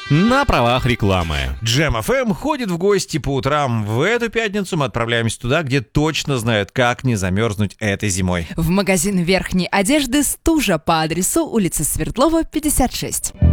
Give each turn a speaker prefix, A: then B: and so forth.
A: на правах рекламы.
B: Джем ФМ ходит в гости по утрам. В эту пятницу мы отправляемся туда, где точно знают, как не замерзнуть этой зимой.
C: В магазин верхней одежды «Стужа» по адресу улица Свердлова, 56.